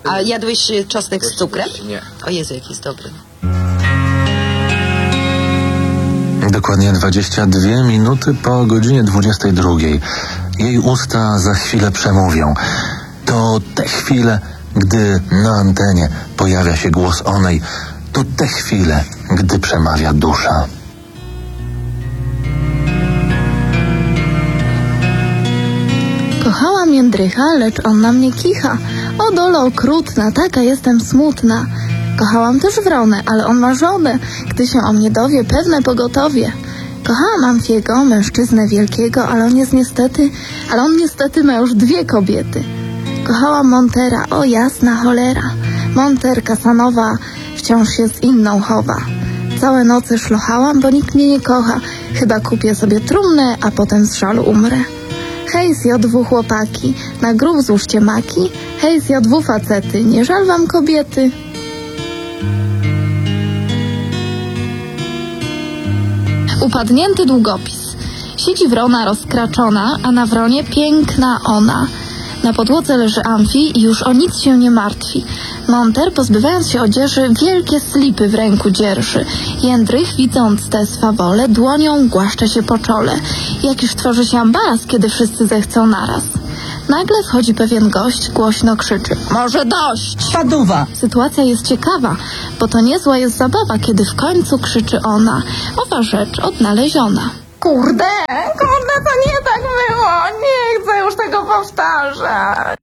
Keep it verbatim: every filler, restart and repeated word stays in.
A jadłeś czosnek z cukrem? Nie. O Jezu, jaki jest dobry. Dokładnie dwadzieścia dwie minuty po godzinie dwudziestej drugiej. Jej usta za chwilę przemówią. To te chwile, gdy na antenie pojawia się głos onej. To te chwile, gdy przemawia dusza. Kochałam Jędrycha, lecz on na mnie kicha. O dolo okrutna, taka jestem smutna. Kochałam też Wronę, ale on ma żonę. Gdy się o mnie dowie, pewne pogotowie. Kochałam Amfiego, mężczyznę wielkiego, ale on jest niestety, ale on niestety ma już dwie kobiety. Kochałam Montera, o jasna cholera. Monter Kasanowa wciąż się z inną chowa. Całe noce szlochałam, bo nikt mnie nie kocha. Chyba kupię sobie trumnę, a potem z żalu umrę. Hej z jodwu chłopaki, na grób złóżcie maki. Hej z jodwu facety, nie żal wam kobiety. Upadnięty długopis. Siedzi Wrona rozkraczona, a na Wronie piękna ona. Na podłodze leży Amfi i już o nic się nie martwi. Monter, pozbywając się odzieży, wielkie slipy w ręku dzierży. Jędrych, widząc te swawole, dłonią głaszcze się po czole. Jak już tworzy się ambaras, kiedy wszyscy zechcą naraz. Nagle wchodzi pewien gość, głośno krzyczy: może dość! Paduwa! Sytuacja jest ciekawa, bo to niezła jest zabawa, kiedy w końcu krzyczy ona: owa rzecz odnaleziona. Kurde, kurde, to nie tak było. Nie chcę już tego powtarzać.